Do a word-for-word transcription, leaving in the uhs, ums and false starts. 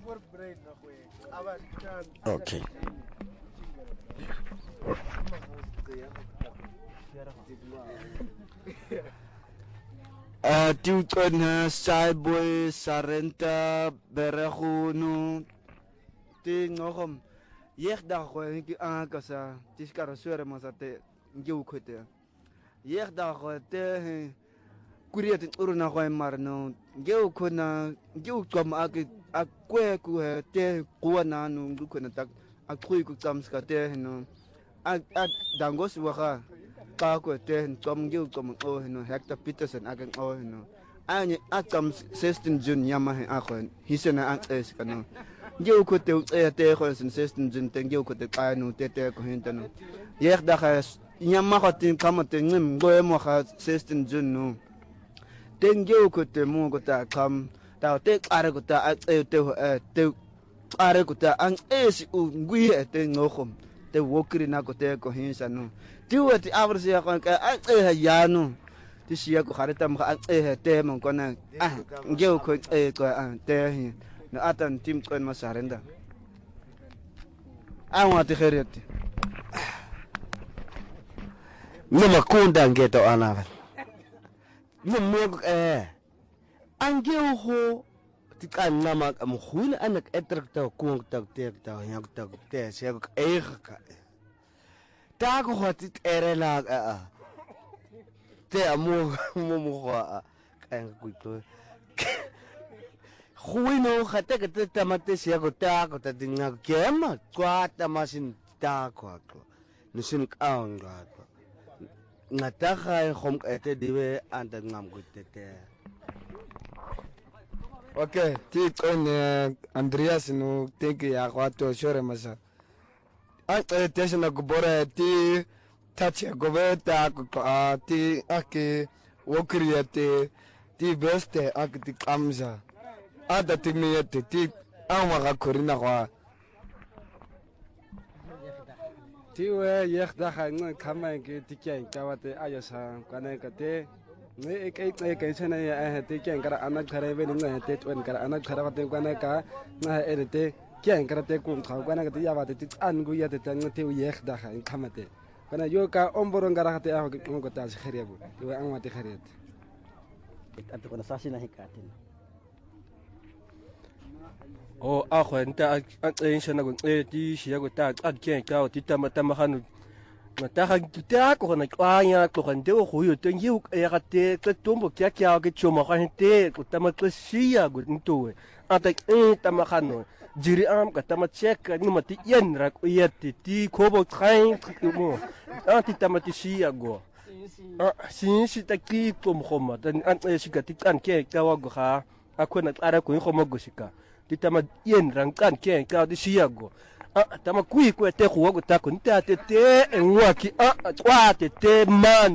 Okay. Uh, tiuton na Cyboy Sarenta Berehunu ti ngokom yek da ko ki an ka sa ti skara suere mo sa te ngiu ko te yek da ko te kuriya ti uruna ko marno ngiu ko na ngiu ko ma ak akwe ku te ko na nu ngu ko na tak akui ku tam ska te no ak dangos wa ka ka ko te tom ngiu ko mo o no hekta peterson ak o no ani atam sixteen jun yama he akon hisena an es kanu ngiu ko te e te ko sixteen jun te ngiu ko te ka no te te ko hintano yek da ka yama ko tin kama te ngim go mo ka sixteen jun no te ngiu ko te mo ko ta kam ta te are ko ta a te te te are ko ta an es u ngui te ngokom te wokri na ko te ko hinsano tiwa ti abrasi ya kon ka a e ya no ti siya ko harita mo ka e te mo ko na ah ngeu ko e ko an te no atan tim ko ma sarenda awa ti khereti no makunda ngeto ana no mo eh angeu ho ti kan na mak am khun anak etrakta ko tak tek ta yak tak te siya ko e ka ta ko hoti ere la a te amo mo mo a kan ku to khuino khata ka te tamate siya ko ta ko ta dinga kema kwa ta masin ta ko ko nisin kaung ga ko ngata khai khom ka te diwe anda ngam ku te te okay ti kon Andreas no teki ya kwato shore masa ante tesna gobore ti tachi gobeta ko ti ake wokriate ti beste ake ti kamza ada ti miyete ti awa ga korina kwa ti we yek da ha ng kama ke ti kyan kawate ayasa kana kate ne ek ek ek sene ya te kyan kara anak khare be ng te twen kara anak khara te kana ka na erete kyan kara te kum thaw kana te ya ba te an gu ya te tang te yek da ha kamate kana yo ka omboro ngara te a ko ko ta khrebu te an ma te khret at ko na sasi na hikatin o a khwenta a tsayin shana gun e ti shi ya go ta at kyan ka ti ta mata mahanu mata ha ta ko na kwanya ko kan de ho yo ten yu e ga te te tumbo kya kya ke choma ka te ko ta ma to shi ya go nto e ata e ta mahanu jiri am ka ta ma check ni ma ti yen ra ko yeti ti ko bo train mo anti ta ma ti shi ya go a sin si ta ki ko mo ma ta an e shi ka ti kan ke ka wa go ha a ko na ara ko ko mo go shi ka ti ta ma yen ran kan ke ka ti shi ya go a ta ma kui ko te ko go ta ko nta te te en wa ki a kwa te te man